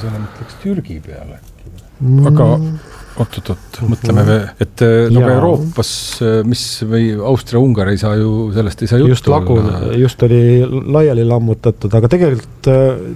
esimesena mõtleks Türgi peale. Aga oot, mõtleme, et nagu Euroopas, mis või Austria-Ungar ei saa ju, sellest ei saa juttu olla. Just oli laiali lammutatud, aga tegelikult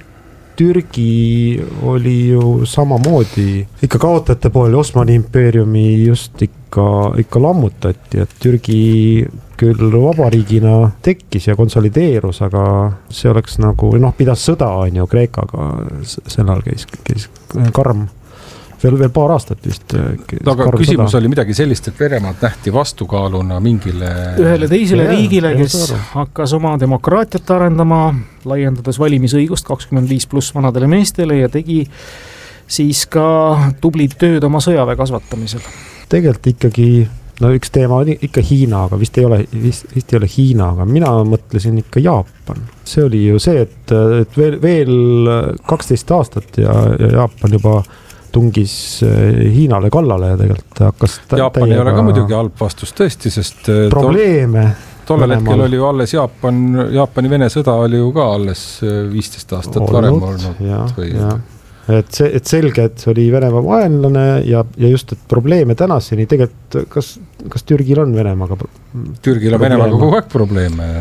Türgi oli ju samamoodi ikka kaotajate pool Osmani impeeriumi just ikka lammutati, et Türgi küll vabariigina tekkis ja konsolideerus, aga see oleks nagu, pidas sõda on ju Kreekaga, sellal käis karm. Veel paar aastat vist. Aga küsimus oli midagi sellist, et Venemaad nähti vastukaaluna mingile ühele teisele riigile, kes hakkas oma demokraatiat arendama, laiendades valimisõigust 25+ vanadele meestele ja tegi siis ka tublid tööd oma sõjaväe kasvatamisel. Tegelikult ikkagi, üks teema oli ikka Hiina, aga vist ei ole Hiina, aga mina mõtlesin ikka Jaapan. See oli ju see, et veel 12 aastat ja Jaapan juba tungis Hiinale kallale ja tegelikult hakkas Jaapan ei ole ka muidugi halb vastus tõesti, sest probleeme tollel hetkel oli ju alles Jaapani-Vene sõda oli ju ka alles 15 aastat varem olnud. Et selge, et see oli Venemaa vaenlane ja just, et probleeme tänaseni tegelikult, kas Türgil on Venemaaga Türgil on Venemaaga kogu aeg probleeme.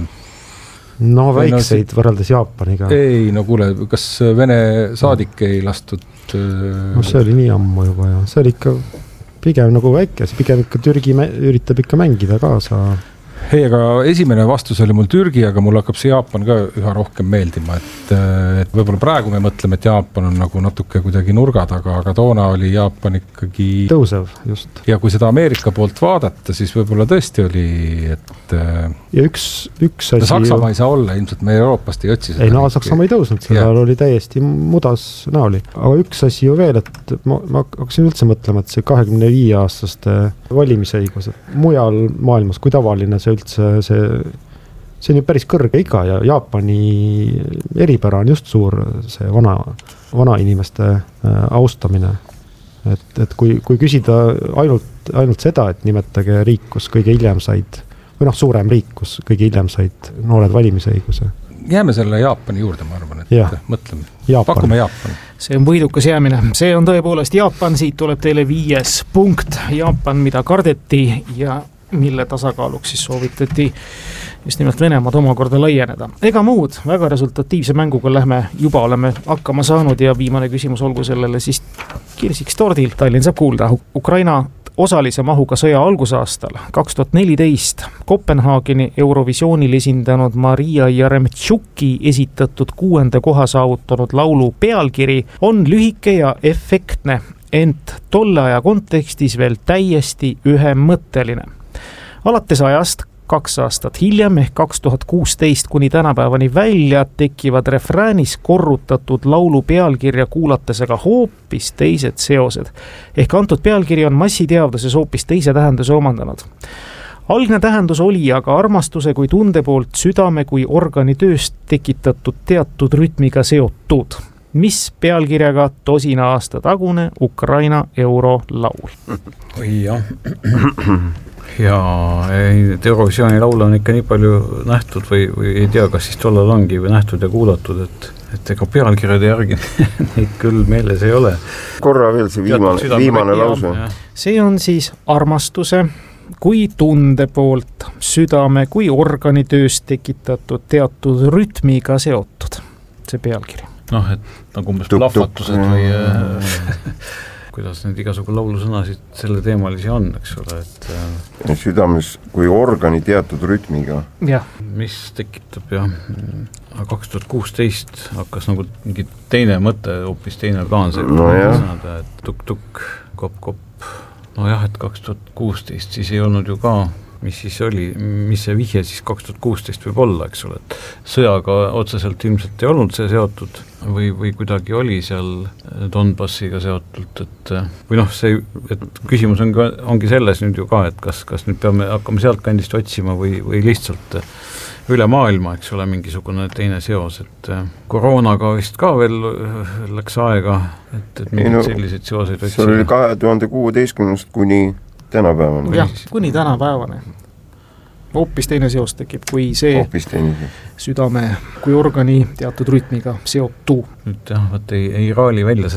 Väikseid võrreldes Jaapaniga. Ei, kuule, kas Vene saadik ei lastud see oli nii ammu juba ja see oli ikka pigem nagu väike, pigem ikka Türgi üritab ikka mängida kaasa. Ei, aga esimene vastus oli mul Türgi, aga mul hakkab see Jaapan ka üha rohkem meeldima, et võib-olla praegu me mõtleme, et Jaapan on nagu natuke kuidagi nurga taga, aga toona oli Jaapan ikkagi tõusev, just. Ja kui seda Ameerika poolt vaadata, siis võib-olla tõesti oli, et ja üks asi Saksamaa ei saa olla, ilmselt me Euroopast ei otsi seda. Ei, Saksamaa ei tõusnud, sellal oli täiesti mudas näoli. Aga üks asi ju veel, et ma hakkasin üldse mõtlema, et see 25-aastaste valimisõigus, et mujal maailmas, kui tavaline see üldse, see on ju päris kõrge iga ja Jaapani eripära on just suur see vana inimeste austamine. Et kui küsida ainult seda, et nimetage riik, kus kõige hiljem said, või suurem riik, kus kõige hiljem said noored valimisõiguse. Jääme selle Jaapani juurde, ma arvan, et mõtleme. Pakume Jaapan. See on võidukas jäämine. See on tõepoolest Jaapan, siit tuleb teile 5 punkt. Jaapan, mida kardeti ja mille tasakaaluks siis soovitati just nimelt Venemaad omakorda laieneda. Ega muud, väga resultatiivse mänguga juba oleme hakkama saanud ja viimane küsimus olgu sellele siis kirsiks tordil. Tallinn saab kuulda. Ukraina osalise mahuga sõja algusaastal 2014 Kopenhaageni Eurovisioonil esindanud Maria Jaremtšuki esitatud 6. koha saavutanud laulu pealkiri on lühike ja efektne, ent tolle aja kontekstis veel täiesti ühemõtteline. Alates ajast 2 aastat hiljem ehk 2016 kuni tänapäevani välja tekivad refräänis korrutatud laulu pealkirja kuulates aga hoopis teised seosed. Ehk antud pealkiri on massiteadvuses hoopis teise tähenduse omandanud. Algne tähendus oli aga armastuse kui tunde poolt südame kui organi tööst tekitatud teatud rütmiga seotud. Mis pealkirjaga 10 aasta tagune Ukraina eurolaul? Jah. Ja Eurovisiooni laul on ikka nii palju nähtud või ei tea, kas siis tollal ongi või nähtud ja kuulatud, et ega pealkirjade järgi neid küll meeles ei ole. Korra veel see viimane lause. See on siis armastuse kui tunde poolt südame kui organi tööst tekitatud teatud rütmiga seotud see pealkiri. Et nagu umbes plahvatused või kuidas need igasugu laulusõnasid selle teemalisi on, eks ole, et südames kui organi teatud rütmiga. Jah. Mis tekitab 2016 hakkas nagu mingi teine mõte, hoopis teine plaan see sõnada, et tuk-tuk, kopp-kopp. Et 2016 siis ei olnud ju ka, mis siis oli, mis see vihje siis 2016 võib olla, eks ole, et sõjaga otseselt ilmselt ei olnud see seotud või kuidagi oli seal Donbassiga seotult, või see, et küsimus ongi selles nüüd ju ka, et kas nüüd peame hakkama sealt kandist otsima või lihtsalt üle maailma, eks ole, mingisugune teine seos, et koroonaga vist ka veel läks aega, et mingid sellised seoseid otsima. See oli 2016 kuni tänapäevane. Jah, kuni tänapäevane. Hoopis teine seos tekib, kui see südame kui organi teatud rütmiga seotu. Nüüd ei raali välja